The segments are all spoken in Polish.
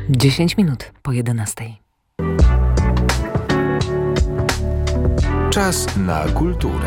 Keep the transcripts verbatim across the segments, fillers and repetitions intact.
dziesięć minut po jedenastej. Czas na kulturę.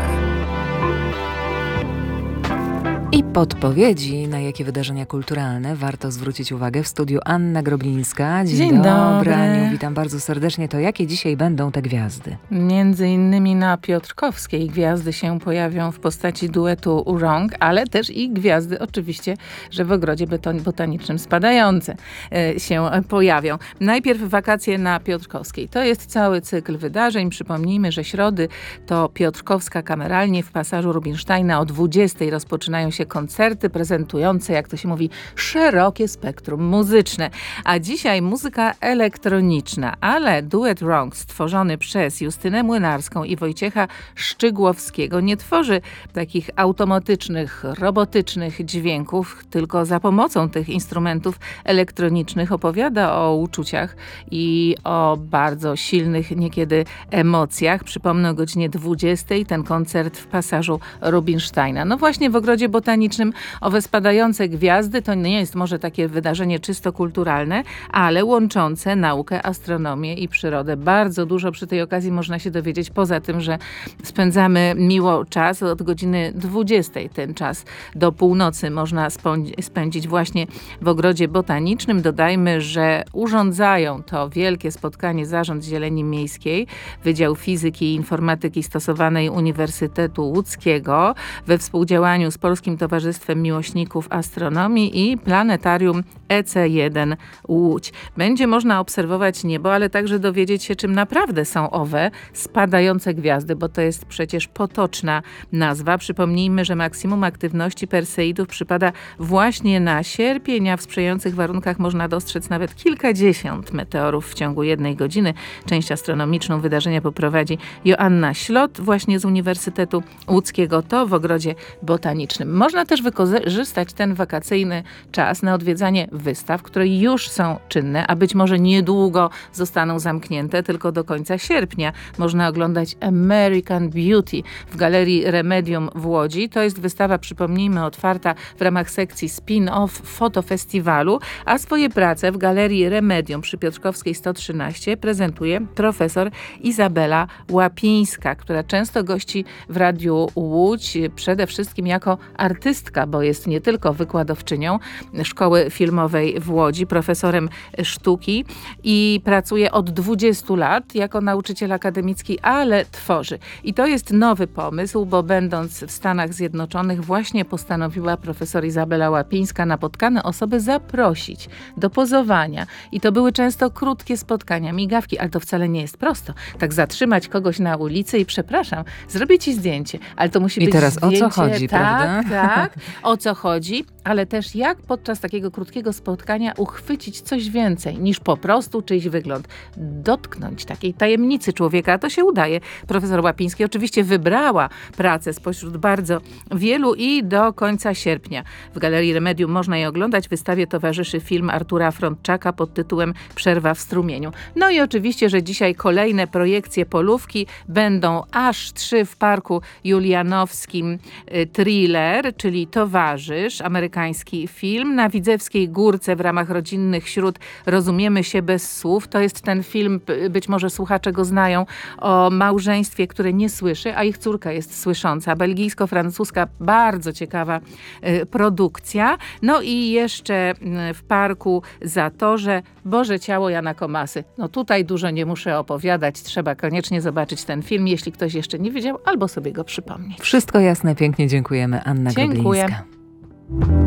I podpowiedzi, na jakie wydarzenia kulturalne warto zwrócić uwagę. W studiu Anna Groblińska. Dzień, Dzień dobry, dobry. Aniu. Witam bardzo serdecznie. To jakie dzisiaj będą te gwiazdy? Między innymi na Piotrkowskiej gwiazdy się pojawią w postaci duetu Wrong, ale też i gwiazdy oczywiście, że w ogrodzie beton- botanicznym spadające e, się pojawią. Najpierw wakacje na Piotrkowskiej. To jest cały cykl wydarzeń. Przypomnijmy, że środy to Piotrkowska kameralnie w pasażu Rubinsteina o dwudziestej rozpoczynają się koncerty prezentujące, jak to się mówi, szerokie spektrum muzyczne. A dzisiaj muzyka elektroniczna, ale duet Wrong stworzony przez Justynę Młynarską i Wojciecha Szczygłowskiego nie tworzy takich automatycznych, robotycznych dźwięków, tylko za pomocą tych instrumentów elektronicznych opowiada o uczuciach i o bardzo silnych niekiedy emocjach. Przypomnę, o godzinie dwudziestej ten koncert w pasażu Rubinsteina. No właśnie w ogrodzie botanicznym owe spadające gwiazdy to nie jest może takie wydarzenie czysto kulturalne, ale łączące naukę, astronomię i przyrodę. Bardzo dużo przy tej okazji można się dowiedzieć, poza tym, że spędzamy miło czas od godziny dwudziestej. Ten czas do północy można spędzić właśnie w ogrodzie botanicznym. Dodajmy, że urządzają to wielkie spotkanie Zarząd Zieleni Miejskiej, Wydział Fizyki i Informatyki Stosowanej Uniwersytetu Łódzkiego we współdziałaniu z Polskim Towarzystwem Miłośników Astronomii i Planetarium E C jeden Łódź. Będzie można obserwować niebo, ale także dowiedzieć się, czym naprawdę są owe spadające gwiazdy, bo to jest przecież potoczna nazwa. Przypomnijmy, że maksimum aktywności Perseidów przypada właśnie na sierpień, a w sprzyjających warunkach można dostrzec nawet kilkadziesiąt meteorów w ciągu jednej godziny. Część astronomiczną wydarzenia poprowadzi Joanna Ślot właśnie z Uniwersytetu Łódzkiego. To w ogrodzie botanicznym. Można też wykorzystać ten wakacyjny czas na odwiedzanie wystaw, które już są czynne, a być może niedługo zostaną zamknięte, tylko do końca sierpnia. Można oglądać American Beauty w Galerii Remedium w Łodzi. To jest wystawa, przypomnijmy, otwarta w ramach sekcji spin-off fotofestiwalu, a swoje prace w Galerii Remedium przy Piotrkowskiej sto trzynaście prezentuje profesor Izabela Łapińska, która często gości w Radiu Łódź, przede wszystkim jako artystka, bo jest nie tylko wykładowczynią Szkoły Filmowej w Łodzi, profesorem sztuki i pracuje od dwudziestu lat jako nauczyciel akademicki, ale tworzy. I to jest nowy pomysł, bo będąc w Stanach Zjednoczonych właśnie postanowiła profesor Izabela Łapińska napotkane osoby zaprosić do pozowania. I to były często krótkie spotkania, migawki, ale to wcale nie jest prosto. Tak zatrzymać kogoś na ulicy i przepraszam, zrobię ci zdjęcie, ale to musi I być teraz zdjęcie. o co chodzi, tak, prawda? Tak, o co chodzi, ale też jak podczas takiego krótkiego spotkania uchwycić coś więcej niż po prostu czyjś wygląd. Dotknąć takiej tajemnicy człowieka, a to się udaje. Profesor Łapiński oczywiście wybrała pracę spośród bardzo wielu i do końca sierpnia w Galerii Remedium można je oglądać. Wystawie towarzyszy film Artura Frądczaka pod tytułem Przerwa w strumieniu. No i oczywiście, że dzisiaj kolejne projekcje polówki będą aż trzy w Parku Julianowskim. Thriller, czyli Towarzysz, amerykański film. Na Widzewskiej Górce w ramach rodzinnych śród Rozumiemy się bez słów. To jest ten film, być może słuchacze go znają, o małżeństwie, które nie słyszy, a ich córka jest słysząca. Belgijsko-francuska, bardzo ciekawa y, produkcja. No i jeszcze y, w Parku Zatorze Boże ciało Jana Komasy. No tutaj dużo nie muszę opowiadać. Trzeba koniecznie zobaczyć ten film, jeśli ktoś jeszcze nie widział, albo sobie go przypomnieć. Wszystko jasne, pięknie dziękujemy. Anna Dziękuję. Groblińska.